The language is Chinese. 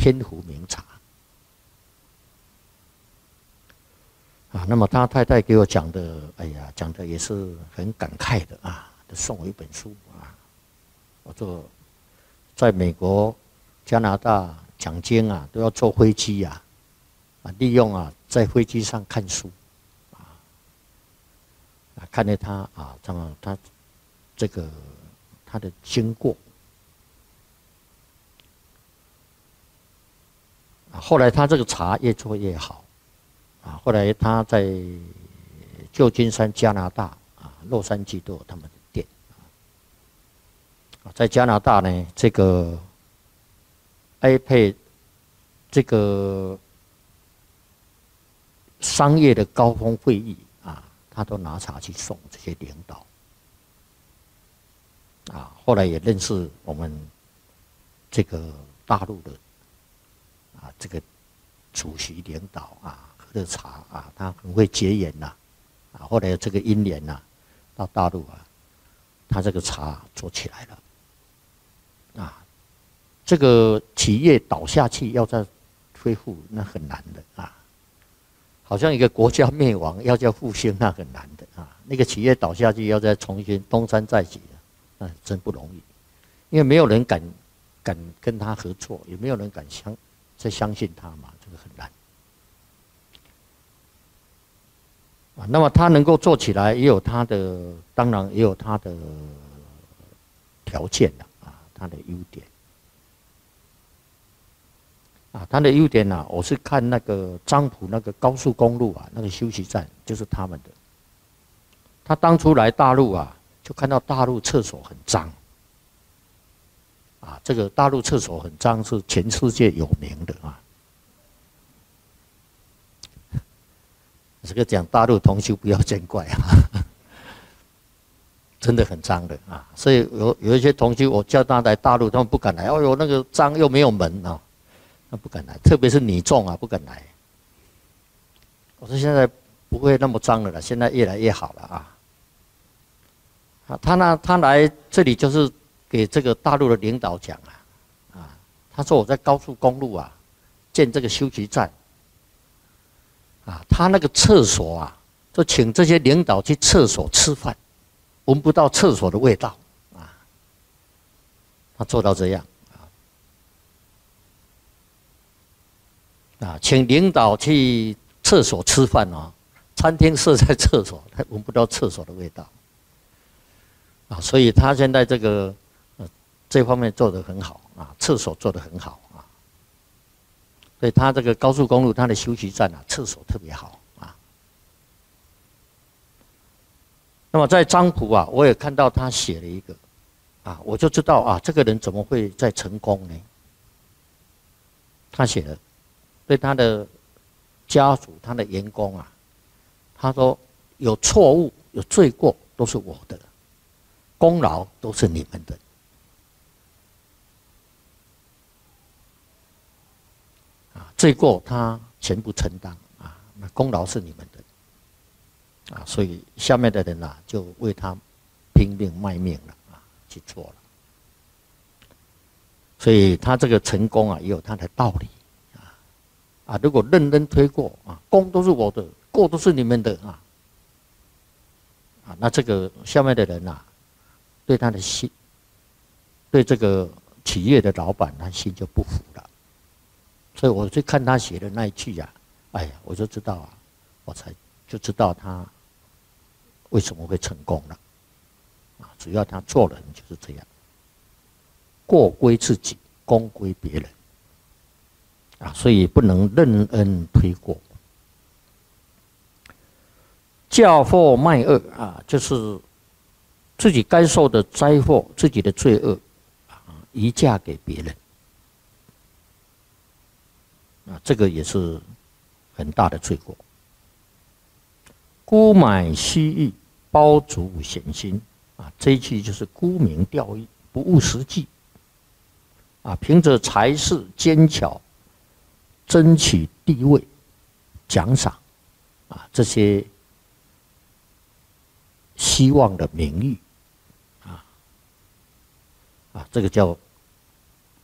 天福茗茶。啊，那么他太太给我讲的，哎呀，讲的也是很感慨的啊，送我一本书啊，我做在美国、加拿大讲经啊，都要坐飞机啊，利用啊在飞机上看书，看着他啊，这么他这个他的经过，后来他这个茶越做越好。啊，后来他在旧金山、加拿大啊、洛杉矶都有他们的店。啊，在加拿大呢，这个 iPad 这个商业的高峰会议啊，他都拿茶去送这些领导。啊，后来也认识我们这个大陆的啊这个主席领导啊。的茶啊，他很会结缘呐，啊，后来这个因缘呐，到大陆啊，他这个茶做起来了，啊，这个企业倒下去要再恢复那很难的啊，好像一个国家灭亡要叫复兴那很难的啊，那个企业倒下去要再重新东山再起那真不容易，因为没有人敢跟他合作，也没有人敢再相信他嘛，这个很难。啊，那么他能够做起来，也有他的，当然也有他的条件的啊，他的优点。啊，他的优点呢，我是看那个漳浦那个高速公路啊，那个休息站就是他们的。他当初来大陆啊，就看到大陆厕所很脏。啊，这个大陆厕所很脏是全世界有名的啊。这个讲大陆同修不要见怪啊，真的很脏的啊，所以有一些同修，我叫他来大陆，他们不敢来。哦哟，那个脏又没有门啊，他不敢来，特别是女众啊，不敢来。我说现在不会那么脏了啦，现在越来越好了啊。他来这里就是给这个大陆的领导讲啊，他说我在高速公路啊建这个休息站。啊，他那个厕所啊，就请这些领导去厕所吃饭，闻不到厕所的味道啊。他做到这样啊，请领导去厕所吃饭啊，餐厅设在厕所，他闻不到厕所的味道啊。所以他现在这方面做得很好啊，厕所做得很好。所以他这个高速公路，他的休息站啊，厕所特别好啊。那么在漳浦啊，我也看到他写了一个，啊，我就知道啊，这个人怎么会在成功呢？他写了，对他的家属、他的员工啊，他说有错误、有罪过都是我的，功劳都是你们的。罪过他全部承担啊，那功劳是你们的啊，所以下面的人啊就为他拼命卖命了啊，去做了。所以他这个成功啊也有他的道理啊，如果认真推过啊，功都是我的，过都是你们的啊，那这个下面的人啊，对他的心，对这个企业的老板，他心就不服了。所以我去看他写的那一句啊，哎呀，我就知道啊，我就知道他为什么会成功了，啊，主要他做人就是这样，过归自己，功归别人，啊，所以不能任恩推过。嫁祸卖恶啊，就是自己该受的灾祸，自己的罪恶，移嫁给别人。啊，这个也是很大的罪过。沽买虚意，包足险心啊，这一句就是沽名钓誉，不务实际啊，凭着才识奸巧，争取地位、奖赏啊，这些希望的名誉啊，这个叫